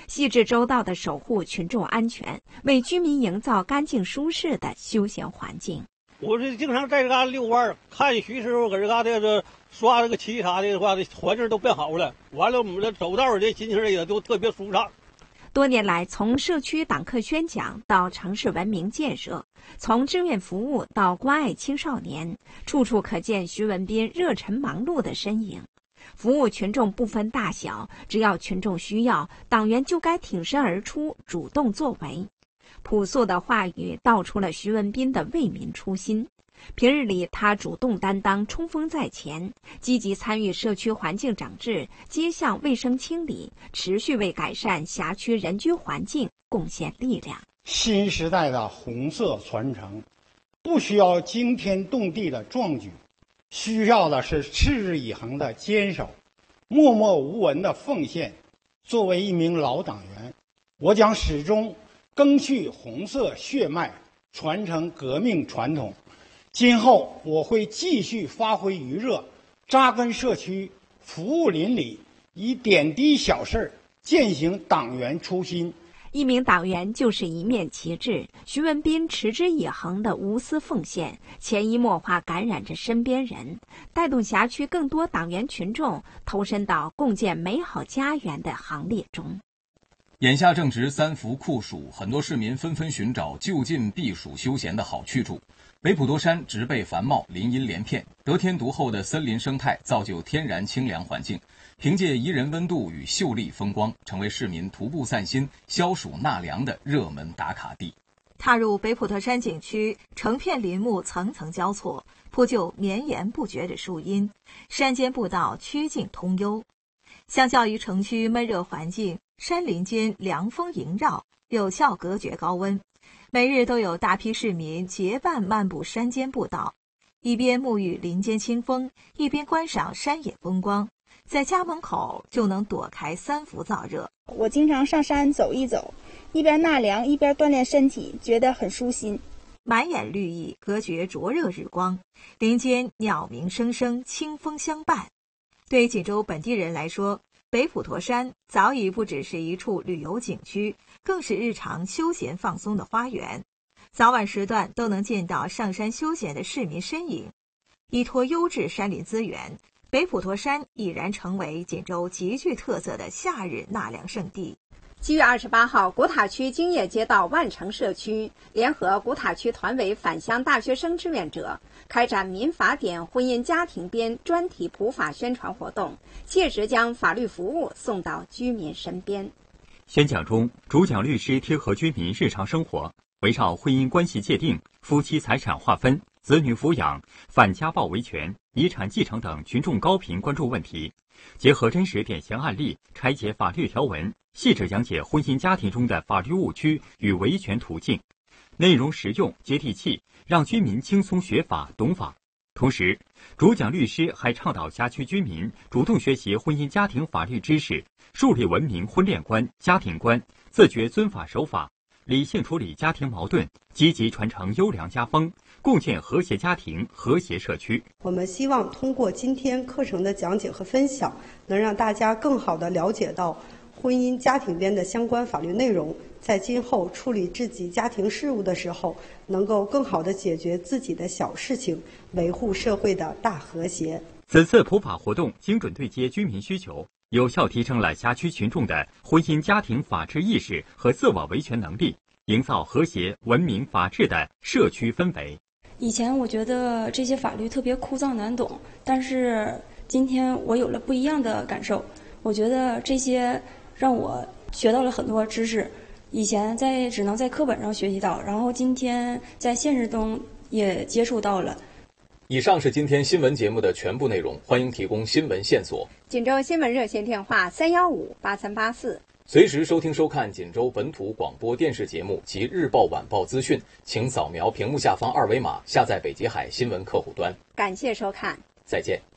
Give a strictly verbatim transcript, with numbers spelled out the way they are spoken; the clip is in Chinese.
细致周到地守护群众安全，为居民营造干净舒适的休闲环境。 我是经常在这嘎溜弯，看徐师傅搁这嘎这个刷这个漆啥的话，这环境都变好了。完了，我们这走道的心情也都特别舒畅。 多年来，从社区党课宣讲到城市文明建设，从志愿服务到关爱青少年，处处可见徐文斌热忱忙碌的身影。服务群众不分大小，只要群众需要，党员就该挺身而出，主动作为。朴素的话语道出了徐文斌的为民初心。平日里，他主动担当，冲锋在前，积极参与社区环境整治、街巷卫生清理，持续为改善辖区人居环境贡献力量。 新时代的红色传承，不需要惊天动地的壮举，需要的是持之以恒的坚守，默默无闻的奉献。作为一名老党员，我将始终赓续红色血脉，传承革命传统。今后我会继续发挥余热，扎根社区，服务邻里，以点滴小事践行党员初心。 一名党员就是一面旗帜，徐文斌持之以恒的无私奉献，潜移默化感染着身边人，带动辖区更多党员群众投身到共建美好家园的行列中。 眼下正值三伏酷暑，很多市民纷纷寻找就近避暑休闲的好去处。北普陀山植被繁茂，林荫连片，得天独厚的森林生态造就天然清凉环境，凭借宜人温度与秀丽风光，成为市民徒步散心、消暑纳凉的热门打卡地。 踏入北普陀山景区，成片林木层层交错，铺就绵延不绝的树荫，山间步道曲径通幽。相较于城区闷热环境，山林间凉风萦绕，有效隔绝高温。每日都有大批市民结伴漫步山间步道，一边沐浴林间清风，一边观赏山野风光，在家门口就能躲开三伏燥热。 我经常上山走一走，一边纳凉一边锻炼身体，觉得很舒心。 满眼绿意隔绝灼热日光，林间鸟鸣声声，清风相伴。对锦州本地人来说，北普陀山早已不只是一处旅游景区，更是日常休闲放松的花园。早晚时段都能见到上山休闲的市民身影。依托优质山林资源，北普陀山已然成为锦州极具特色的夏日纳凉胜地。 七月二十八号，古塔区金叶街道万城社区联合古塔区团委返乡大学生志愿者，开展民法典婚姻家庭编专题普法宣传活动，切实将法律服务送到居民身边。 宣讲中，主讲律师贴合居民日常生活，围绕婚姻关系界定、夫妻财产划分、子女抚养、反家暴维权、遗产继承等群众高频关注问题，结合真实典型案例，拆解法律条文，细致讲解婚姻家庭中的法律误区与维权途径，内容实用接地气，让居民轻松学法懂法。同时，主讲律师还倡导辖区居民主动学习婚姻家庭法律知识，树立文明婚恋观、家庭观，自觉遵法守法，理性处理家庭矛盾，积极传承优良家风，共建和谐家庭、和谐社区。 我们希望通过今天课程的讲解和分享，能让大家更好地了解到婚姻家庭编的相关法律内容，在今后处理自己家庭事务的时候，能够更好地解决自己的小事情，维护社会的大和谐。 此次普法活动精准对接居民需求，有效提升了辖区群众的婚姻家庭法治意识和自我维权能力，营造和谐、文明、法治的社区氛围。 以前我觉得这些法律特别枯燥难懂，但是今天我有了不一样的感受。我觉得这些让我学到了很多知识，以前在只能在课本上学习到，然后今天在现实中也接触到了。 以上是今天新闻节目的全部内容，欢迎提供新闻线索。 锦州新闻热线电话三幺五八三八四。 随时收听收看锦州本土广播电视节目及日报晚报资讯，请扫描屏幕下方二维码下载北极海新闻客户端。 感谢收看， 再见。